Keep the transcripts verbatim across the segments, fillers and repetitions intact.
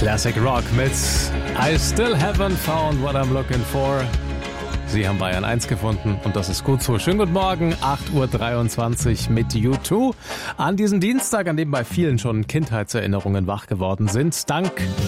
Classic Rock mit I Still Haven't Found What I'm Looking For. Sie haben Bayern eins gefunden und das ist gut so. Schönen guten Morgen, acht Uhr dreiundzwanzig mit U zwei. An diesem Dienstag, an dem bei vielen schon Kindheitserinnerungen wach geworden sind, dank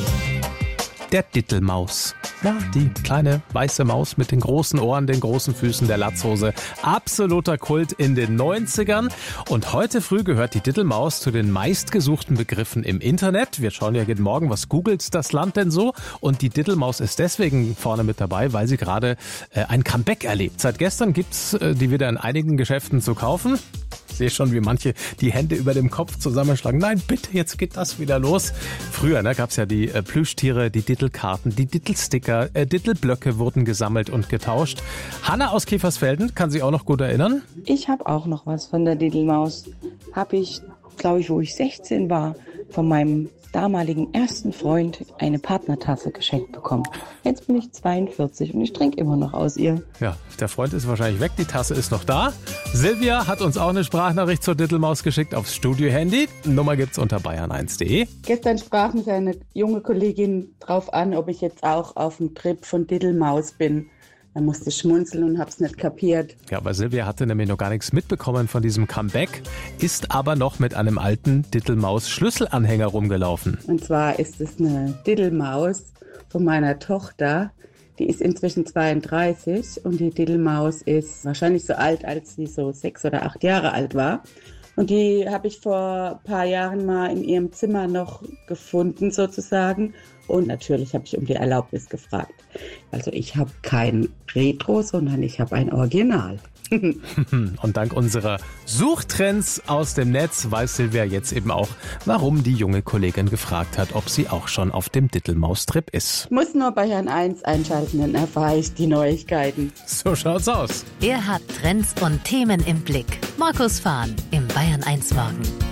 der Dittelmaus. Ja, die kleine weiße Maus mit den großen Ohren, den großen Füßen, der Latzhose. Absoluter Kult in den neunzigern. Und heute früh gehört die Dittelmaus zu den meistgesuchten Begriffen im Internet. Wir schauen ja jeden Morgen, was googelt das Land denn so? Und die Dittelmaus ist deswegen vorne mit dabei, weil sie gerade äh, ein Comeback erlebt. Seit gestern gibt's äh, die wieder in einigen Geschäften zu kaufen. Ich sehe schon, wie manche die Hände über dem Kopf zusammenschlagen. Nein, bitte, jetzt geht das wieder los. Früher ne, gab es ja die äh, Plüschtiere, die Dittelkarten, die Dittelsticker, äh, Dittelblöcke wurden gesammelt und getauscht. Hanna aus Kiefersfelden kann sich auch noch gut erinnern. Ich habe auch noch was von der Dittelmaus. Habe ich, glaube ich, wo ich sechzehn war, von meinem damaligen ersten Freund eine Partnertasse geschenkt bekommen. Jetzt bin ich zweiundvierzig und ich trinke immer noch aus ihr. Ja, der Freund ist wahrscheinlich weg, die Tasse ist noch da. Silvia hat uns auch eine Sprachnachricht zur Dittelmaus geschickt aufs Studio-Handy. Nummer gibt's unter bayern eins punkt de. Gestern sprach mich eine junge Kollegin drauf an, ob ich jetzt auch auf dem Trip von Dittelmaus bin. Da musste ich schmunzeln und hab's nicht kapiert. Ja, aber Silvia hatte nämlich noch gar nichts mitbekommen von diesem Comeback, ist aber noch mit einem alten Dittelmaus-Schlüsselanhänger rumgelaufen. Und zwar ist es eine Dittelmaus von meiner Tochter. Die ist inzwischen zweiunddreißig und die Dittelmaus ist wahrscheinlich so alt, als sie so sechs oder acht Jahre alt war. Und die habe ich vor ein paar Jahren mal in ihrem Zimmer noch gefunden sozusagen. Und natürlich habe ich um die Erlaubnis gefragt. Also ich habe kein Retro, sondern ich habe ein Original. Und dank unserer Suchtrends aus dem Netz weiß Silvia jetzt eben auch, warum die junge Kollegin gefragt hat, ob sie auch schon auf dem Dittelmaus-Trip ist. Muss nur Bayern eins einschalten, dann erfahre ich die Neuigkeiten. So schaut's aus. Er hat Trends und Themen im Blick. Markus Fahn im Bayern eins Morgen.